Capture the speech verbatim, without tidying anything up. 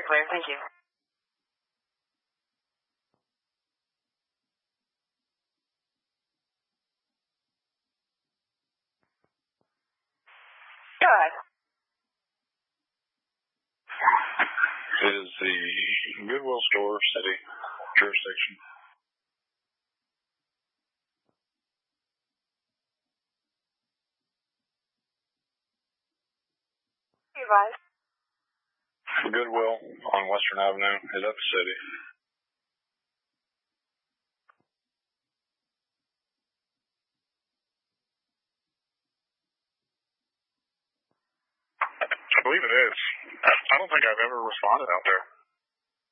clear. Thank you. Go ahead. Is the Goodwill store city jurisdiction? Advise. Goodwill on Western Avenue, is that the city? I believe it is. I don't think I've ever responded out there.